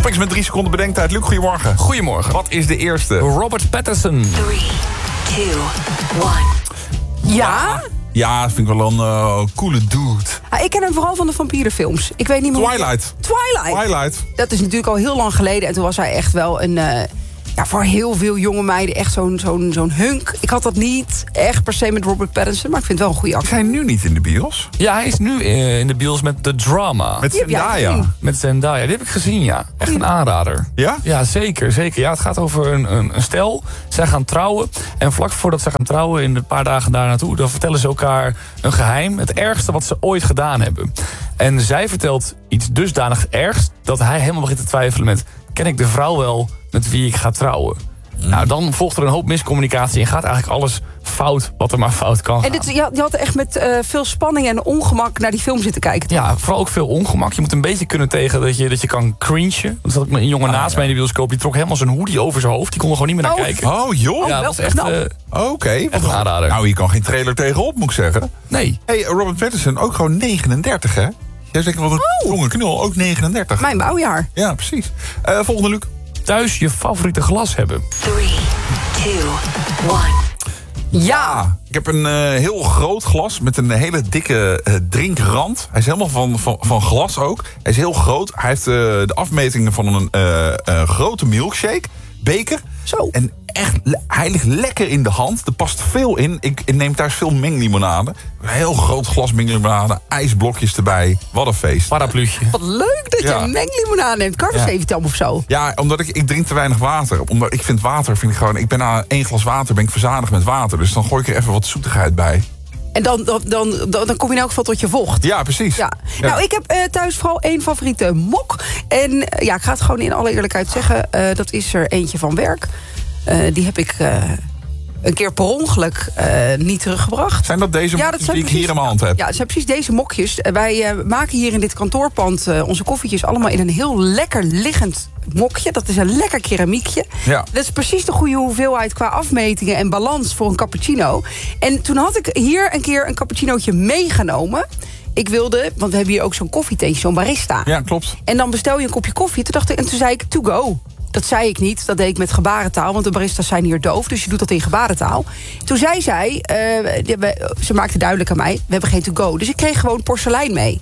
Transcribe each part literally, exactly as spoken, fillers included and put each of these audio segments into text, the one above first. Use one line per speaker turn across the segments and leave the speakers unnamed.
Topics met drie seconden bedenktijd. Luc, goedemorgen.
Goedemorgen.
Wat is de eerste?
Robert Pattinson.
Three, two, one.
Ja?
Ja, dat vind ik wel een uh, coole dude.
Ah, ik ken hem vooral van de vampierenfilms. Ik weet niet meer.
Twilight.
Twilight.
Twilight.
Dat is natuurlijk al heel lang geleden. En toen was hij echt wel een... Uh, ja, voor heel veel jonge meiden echt zo'n zo'n zo'n hunk. Ik had dat niet echt per se met Robert Pattinson, maar ik vind het wel een goede
Is
acteur.
hij nu niet in de bios?
Ja, hij is nu uh, in de bios met The Drama.
Met
Die heb jij
Zendaya.
gezien.
Met Zendaya. Die heb ik gezien, ja. Echt een aanrader.
Ja?
Ja, zeker, zeker. Ja, het gaat over een, een, een stel. Zij gaan trouwen. En vlak voordat ze gaan trouwen, in de paar dagen daar naartoe, dan vertellen ze elkaar een geheim. Het ergste wat ze ooit gedaan hebben. En zij vertelt iets dusdanig ergs dat hij helemaal begint te twijfelen met: ken ik de vrouw wel met wie ik ga trouwen? Mm. Nou, dan volgt er een hoop miscommunicatie en gaat eigenlijk alles fout wat er maar fout kan gaan.
En dit, je, had, je had echt met uh, veel spanning en ongemak naar die film zitten kijken. Toch?
Ja, vooral ook veel ongemak. Je moet een beetje kunnen tegen dat je, dat je kan cringen. Dan zat ik met een jongen
ah,
naast
ja.
mij in de bioscoop. Die trok helemaal zijn hoodie over zijn hoofd. Die kon er gewoon niet meer naar
Oh.
kijken.
Oh, joh.
Ja,
wel
dat was echt,
knap.
uh,
Oké. Okay.
echt een aanrader.
Nou, hier kan geen trailer tegenop, moet ik zeggen.
Nee.
Hey, Robert Pattinson, ook gewoon negenendertig, hè? Jij zegt wel een
Oh.
jonge knul, ook negenendertig.
Mijn bouwjaar.
Ja, precies. Uh, volgende, Luc.
Thuis je favoriete glas hebben.
Three, two, one.
Ja.
Ik heb een uh, heel groot glas met een hele dikke uh, drinkrand. Hij is helemaal van, van, van glas ook. Hij is heel groot. Hij heeft uh, de afmetingen van een uh, uh, grote milkshake. Beker.
Zo.
En echt, hij ligt lekker in de hand. Er past veel in. Ik, ik neem thuis veel menglimonade. Een heel groot glas menglimonade. IJsblokjes erbij. Wat een feest.
Parapluutje.
Wat leuk dat je
Ja.
een menglimonade neemt. Kan je eens
Ja.
even tellen of zo?
Ja, omdat ik, ik drink te weinig water. Omdat ik vind water, vind ik gewoon... Ik ben na één glas water ben ik verzadigd met water. Dus dan gooi ik er even wat zoetigheid bij.
En dan, dan, dan, dan, dan kom je in elk geval tot je vocht.
Ja, precies.
Ja.
Ja.
Nou, ik heb uh, thuis vooral één favoriete mok. En uh, ja, ik ga het gewoon in alle eerlijkheid zeggen. Uh, dat is er eentje van werk. Uh, die heb ik uh, een keer per ongeluk uh, niet teruggebracht.
Zijn dat deze
Ja, dat
mokjes
zijn
die ik
precies-
hier in mijn hand heb?
Ja, het zijn precies deze mokjes. Uh, wij uh, maken hier in dit kantoorpand uh, onze koffietjes allemaal in een heel lekker liggend mokje. Dat is een lekker keramiekje.
Ja.
Dat is precies de goede hoeveelheid qua afmetingen en balans voor een cappuccino. En toen had ik hier een keer een cappuccinootje meegenomen. Ik wilde, want we hebben hier ook zo'n koffietentje, zo'n barista.
Ja, klopt.
En dan bestel je een kopje koffie. Toen dacht ik, en toen zei ik, to go. Dat zei ik niet, dat deed ik met gebarentaal. Want de baristas zijn hier doof, dus je doet dat in gebarentaal. Toen zei zij, uh, de, we, ze maakte duidelijk aan mij, we hebben geen to go. Dus ik kreeg gewoon porselein mee.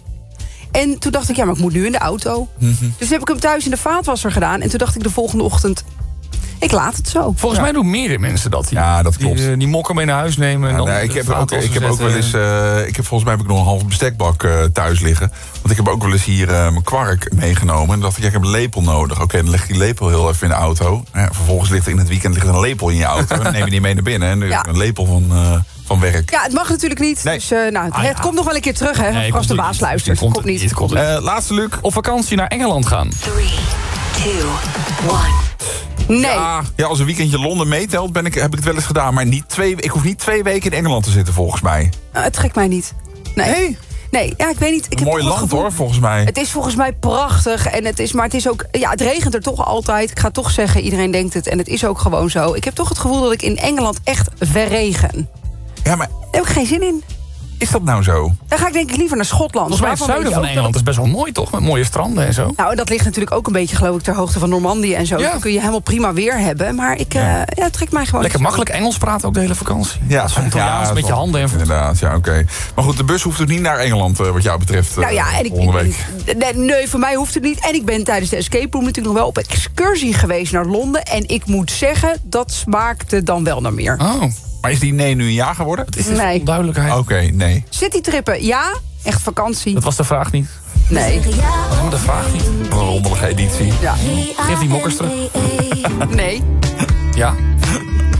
En toen dacht ik, ja, maar ik moet nu in de auto. Mm-hmm. Dus toen heb ik hem thuis in de vaatwasser gedaan. En toen dacht ik de volgende ochtend, ik laat het zo.
Volgens
Ja.
mij doen meerdere mensen dat. Die,
Ja, dat klopt.
Die, uh, die mokken mee naar huis nemen. En
Ja,
dan
nee, ik,
de
heb ook,
vaatwasser
ik heb ook wel
zetten.
eens... Uh, ik heb, volgens mij heb ik nog een halve bestekbak uh, thuis liggen. Want ik heb ook wel eens hier uh, mijn kwark meegenomen. En dacht ik, ja, ik heb een lepel nodig. Oké, okay, dan leg ik die lepel heel even in de auto. Ja, vervolgens ligt er in het weekend ligt er een lepel in je auto. En dan neem je die mee naar binnen. En nu
Ja.
een lepel van, uh, van werk.
Ja, het mag natuurlijk niet.
Nee.
Dus uh, nou, het
Ah, ja.
komt nog wel een keer terug, hè.
Nee,
als de
komt
baas
niet.
luistert.
Komt
Komt
niet.
niet.
Komt niet.
Uh, laatste, Luc.
Op vakantie naar Engeland gaan.
Three, two, one.
Nee.
Ja, ja, als een weekendje Londen meetelt, ben ik, heb ik het wel eens gedaan. Maar niet twee, ik hoef niet twee weken in Engeland te zitten, volgens mij.
Uh, het trekt mij niet. Nee.
Nee?
Nee, ja, ik weet niet. Ik
Een
heb
mooi
toch het
land,
gevoel-
hoor, volgens mij.
Het is volgens mij prachtig. En het is, maar het is ook. Ja, het regent er toch altijd. Ik ga toch zeggen, iedereen denkt het. En het is ook gewoon zo. Ik heb toch het gevoel dat ik in Engeland echt verregen.
Ja, maar
Daar heb ik geen zin in.
is dat nou zo?
Dan ga ik denk ik liever naar Schotland.
Volgens mij het
Waarvan
zuiden
weet
van
je ook
Engeland is best wel mooi, toch? Met mooie stranden en zo.
dat- Nou, en dat ligt natuurlijk ook een beetje, geloof ik, ter hoogte van Normandië en zo.
Ja.
Dan kun je helemaal prima weer hebben. Maar ik, uh,
Ja.
ja, het trekt mij gewoon
Lekker
niet zo.
makkelijk Engels praten ook de hele vakantie.
Ja,
Zo'n Italiaans
ja,
met je
wel-
handen en voeten.
Inderdaad, ja, oké. Okay. Maar goed, de bus hoeft dus niet naar Engeland, uh, wat jou betreft, uh,
Nou ja, en ik,
volgende
ik
week.
ben- nee, nee, voor mij hoeft het niet. En ik ben tijdens de escape room natuurlijk nog wel op excursie geweest naar Londen. En ik moet zeggen, dat smaakte dan wel naar meer.
Oh,
Maar is die nee nu een ja geworden?
het is dus
Nee.
onduidelijkheid.
Oké, nee.
Citytrippen, ja. Echt vakantie.
Dat was de vraag niet.
Nee.
Dat was de vraag niet.
Wat een rommelige editie.
Ja.
Geef die mokkers terug.
Nee.
Ja.